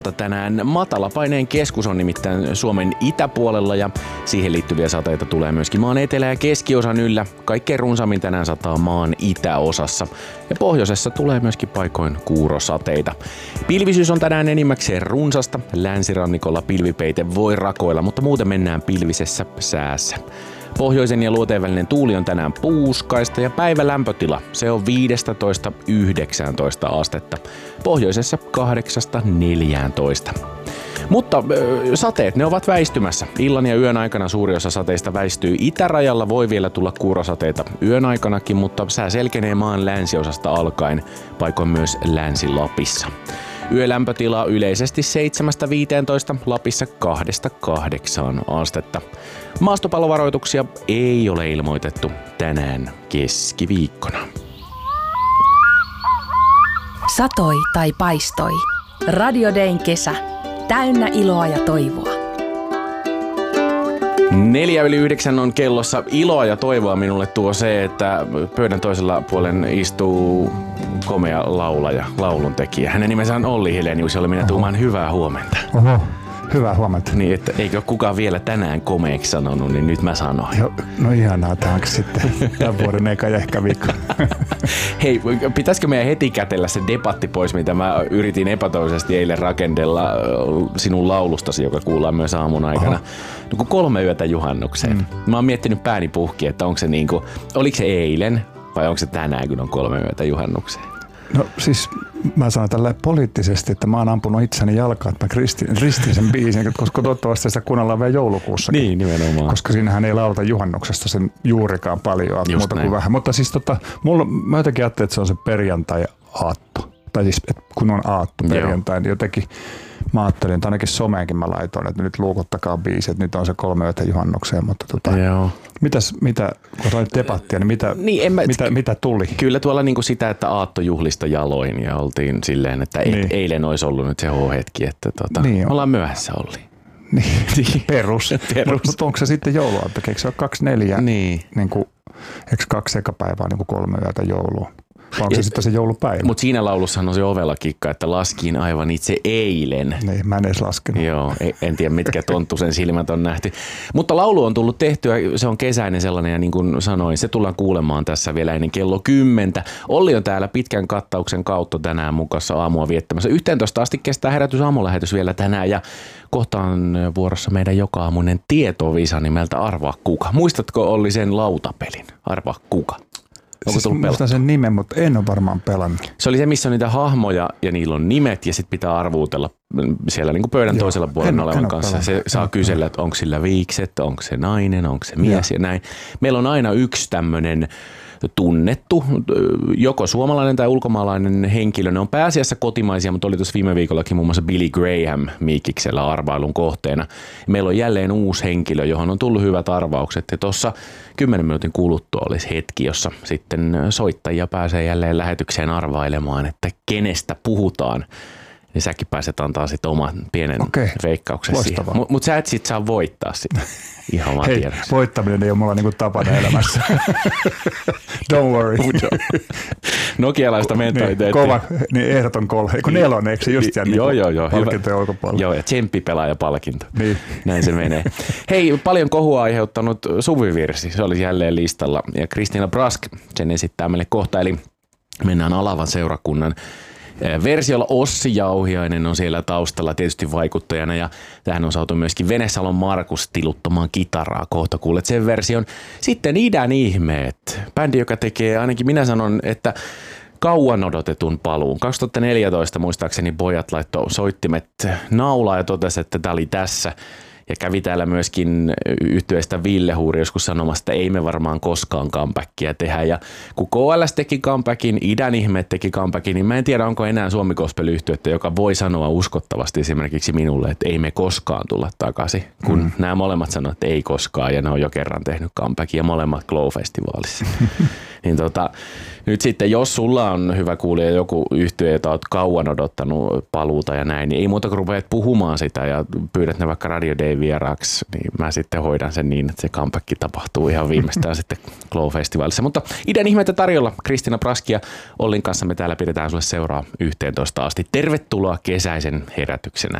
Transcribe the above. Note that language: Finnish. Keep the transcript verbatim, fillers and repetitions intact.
Tänään matalapaineen keskus on nimittäin Suomen itäpuolella ja siihen liittyviä sateita tulee myöskin maan etelä- ja keskiosan yllä. Kaikkein runsaammin tänään sataa maan itäosassa ja pohjoisessa tulee myöskin paikoin kuurosateita. Pilvisyys on tänään enimmäkseen runsasta. Länsirannikolla pilvipeite voi rakoilla, mutta muuten mennään pilvisessä säässä. Pohjoisen ja luoteen välinen tuuli on tänään puuskaista ja päivän lämpötila se on viisitoista yhdeksäntoista astetta. Pohjoisessa kahdeksasta neljääntoista. Mutta sateet, ne ovat väistymässä. Illan ja yön aikana suuri osa sateista väistyy. Itärajalla voi vielä tulla kuurosateita yön aikanakin, mutta sää selkenee maan länsiosasta alkaen, paikoin myös Länsi-Lapissa. Yölämpötila yleisesti seitsemästä viiteentoista, Lapissa kahdesta kahdeksaan astetta. Maastopallovaroituksia ei ole ilmoitettu tänään keskiviikkona. Satoi tai paistoi. Radio Dayn kesä. Täynnä iloa ja toivoa. Neljä yli yhdeksän on kellossa. Iloa ja toivoa minulle tuo se, että pöydän toisella puolen istuu komea laulaja, lauluntekijä. Hänen nimensä on Olli Helenius, jolle minä tuumaan hyvää huomenta. Oho, hyvää huomenta. Niin, että eikö ole kukaan vielä tänään komeeksi sanonut, niin nyt mä sanoin. Jo, no ihanaa, tämä onko sitten tämän vuoden eka ja ehkä viikko. Hei, pitäisikö meidän heti kätellä se debatti pois, mitä mä yritin epätoisesti eilen rakennella sinun laulustasi, joka kuullaan myös aamun aikana. No kun kolme yötä juhannukseen. Mm. Mä oon miettinyt pääni puhki, että onko se niinku, oliko se eilen vai onko se tänään, kun on kolme yötä juhannukseen? No siis mä sanon tällä poliittisesti, että mä oon ampunut itseni jalkaan, että mä ristin, ristin sen biisin, koska toivottavasti sitä kuunnellaan vielä joulukuussakin. Niin, nimenomaan. Koska siinähän ei laulata juhannuksesta sen juurikaan paljon, just muuta näin. kuin vähän. Mutta siis tota, mulla, mä jotenkin ajattelin, että se on se perjantai-aatto. Tai siis, kun on aatto perjantai, niin jotenkin mä ajattelin, että ainakin someenkin mä laitoin, että nyt luukuttakaa biisi, että nyt on se kolme yötä juhannukseen, mutta tota, mitäs, mitä, kun sait debattia, niin mitä, niin, mä, mitä, mitä tuli? Kyllä tuolla niinku sitä, että aattojuhlista jaloin ja oltiin silleen, että niin. eilen olisi ollut nyt se H-hetki, että tota, niin ollaan myöhässä Olli. Niin, perus. perus. Mutta onko se sitten jouluaatto? Eikö se ole kaksi neljä? Niin. Niin kuin, eikö kaksi ekapäivää niin kuin kolme yötä joulua? Vai onko se sitten se joulupäivä? Mutta siinä laulussahan on se ovella kikka, että laskin aivan itse eilen. Niin, mä en edes laskenut. Joo, en tiedä mitkä tonttusen silmät on nähty. Mutta laulu on tullut tehtyä, se on kesäinen sellainen ja niin kuin sanoin, se tullaan kuulemaan tässä vielä ennen kello kymmentä. Olli on täällä pitkän kattauksen kautta tänään mukassa aamua viettämässä. yhteentoista asti kestää herätys aamulähetys vielä tänään ja kohta on vuorossa meidän joka-aamuinen tietovisa nimeltä Arvaa kuka. Muistatko Olli sen lautapelin? Arvaa kuka. Onko siis muistan sen nimen, mutta en ole varmaan pelannut. Se oli se, missä on niitä hahmoja ja niillä on nimet ja sitten pitää arvuutella siellä niin kuin pöydän Joo, toisella puolella olevan kanssa. Pelannut. Se en saa kysellä, että onko sillä viikset, onko se nainen, onko se mies Joo. ja näin. Meillä on aina yksi tämmöinen tunnettu, joko suomalainen tai ulkomaalainen henkilö. Ne on pääasiassa kotimaisia, mutta oli tuossa viime viikollakin muun muassa Billy Graham Miikiksellä arvailun kohteena. Meillä on jälleen uusi henkilö, johon on tullut hyvät arvaukset. Ja tuossa kymmenen minuutin kuluttua olisi hetki, jossa sitten soittajia pääsee jälleen lähetykseen arvailemaan, että kenestä puhutaan. Niin säkin pääset antaa sitten oman pienen okay. veikkauksen siihen. Mutta mut sä et sit saa voittaa sitä. Ihan vaan Hei, tiedoksi. Voittaminen ei ole mulla niinku tapana elämässä. Don't worry. Nokialaista mentaliteettia. Niin, kova, niin ehdoton kolme. Eikö nelonen, eikö se just jää joo, joo, joo, palkintojen ulkopuolella? Joo, ja tsemppipelaajapalkinto. Niin. Näin se menee. Hei, paljon kohua aiheuttanut suvivirsi. Se olisi jälleen listalla. Ja Kristiina Brask sen esittää meille kohta. Eli mennään Alavan seurakunnan versiolla. Ossi Jauhiainen on siellä taustalla tietysti vaikuttajana ja tähän on saatu myöskin Venesalon Markus tiluttamaan kitaraa. Kohta kuulet sen version. Sitten Idän ihmeet. Bändi, joka tekee, ainakin minä sanon, että kauan odotetun paluun. kaksituhattaneljätoista muistaakseni pojat laittoi soittimet naulaa ja totesi, että tämä oli tässä. Ja kävi täällä myöskin yhtyeestä Ville Huuri joskus sanomassa, että ei me varmaan koskaan comebackia tehdä. Ja kun K L S teki comebackin, Idän ihmeet teki comebackin, niin mä en tiedä, onko enää Suomi Gospel-yhtyettä, joka voi sanoa uskottavasti esimerkiksi minulle, että ei me koskaan tulla takaisin. Kun mm. nämä molemmat sanoo, että ei koskaan ja ne on jo kerran tehnyt comebackin ja molemmat Glow-festivaalissa. Niin tota, nyt sitten, jos sulla on hyvä kuulija joku yhtye, jota oot kauan odottanut paluuta ja näin, niin ei muuta kuin rupeat puhumaan sitä ja pyydät ne vaikka Radio Day vieraaksi, niin mä sitten hoidan sen niin, että se comeback tapahtuu ihan viimeistään sitten Glow-festivaalissa. Mutta idän ihmeitä tarjolla. Kristiina Praski ja Ollin kanssa me täällä pidetään sulle seuraa yhteentoista asti. Tervetuloa kesäisen herätyksenä